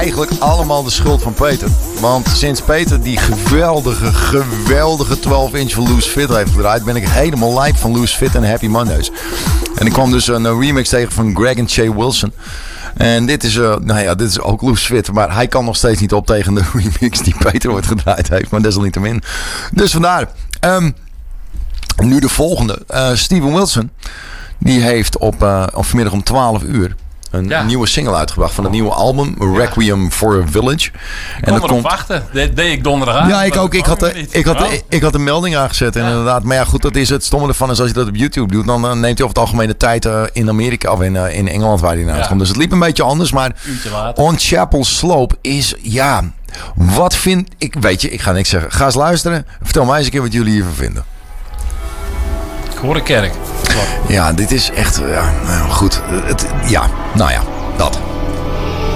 eigenlijk allemaal de schuld van Peter. Want sinds Peter die geweldige 12-inch van Loose Fit heeft gedraaid, ben ik helemaal lijp van Loose Fit en Happy Mondays. En ik kwam dus een remix tegen van Greg en Shay Wilson. En dit is, dit is ook Loose Fit. Maar hij kan nog steeds niet op tegen de remix die Peter ooit gedraaid heeft. Maar desalniettemin. Dus vandaar. Nu de volgende. Steven Wilson. Die heeft op vanmiddag om 12 uur een nieuwe single uitgebracht van het nieuwe album Requiem for a Village. En dat komt wachten. Dat deed ik donderdag. Ja, ik ook. Ik had een melding aangezet. En inderdaad. Maar ja, goed, dat is het stomme ervan. Is als je dat op YouTube doet, dan neemt hij over het algemeen de tijd in Amerika of in Engeland waar hij naar uitkomt. Dus het liep een beetje anders. Maar On Chapel Slope is, wat vind ik, weet je, ik ga niks zeggen. Ga eens luisteren. Vertel mij eens een keer wat jullie hiervan vinden. Ik hoor een kerk. Ja, dit is echt, goed. Dat.